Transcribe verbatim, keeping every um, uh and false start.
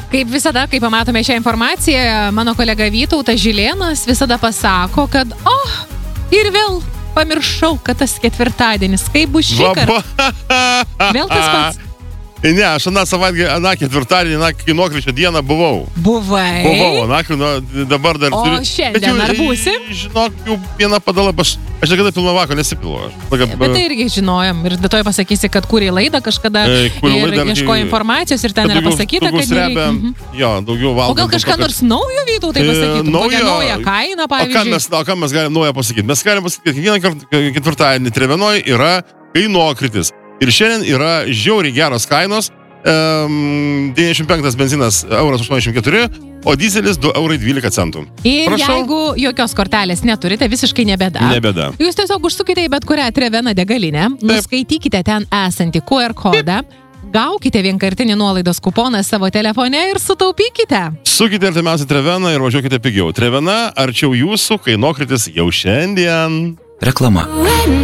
Kaip visada, kai pamatome šią informaciją, mano kolega Vytautas Žilėnas visada pasako, kad, oh, ir vėl pamiršau, kad tas ketvirtadienis, kaip bus šį kartą. Vėl tas pats. Ne, aš aną savaitę, aną ketvirtadienį, aną kinokryčio dieną buvau. Buvai? Buvau, aną, nu, dabar dar o turiu. O šiandien jau, ar būsi? Žinok, jau vieną padalą, aš, aš niekada pilno vako nesipilu. Aš, tokia, bet tai irgi žinojom. Ir dėl to pasakysi, kad kūrė laidą kažkada e, ir laidą, ieškojo informacijos ir ten yra daugiau, pasakyta, daugiau kad nereikia. Mhm. Jo, daugiau valgom. O gal kažką kad... nors naujo Vytautai pasakytum? Naujo, naują kainą, pavyzdžiui? O ką, mes, o ką mes galim naują pasakyti? Mes galim pasakyti, kad kiekvieną ketvirtadienį Trevenoj yra kainokritis. Ir šiandien yra žiauriai geros kainos. Um, devyniasdešimt penktas benzinas euras aštuoniasdešimt keturi, o dizelis du eurai dvylika centų. Ir Prašau. Jeigu jokios kortelės neturite, visiškai nebėda. Nebėda. Jūs tiesiog užsukite į bet kurią Trevena degalinę, nuskaitykite ten esantį Q R kodą, gaukite vienkartinį nuolaidos kuponą savo telefone ir sutaupykite. Sukite artimiausią Treveną ir važiuokite pigiau. Trevena arčiau jūsų, kainokritis jau šiandien. Reklama.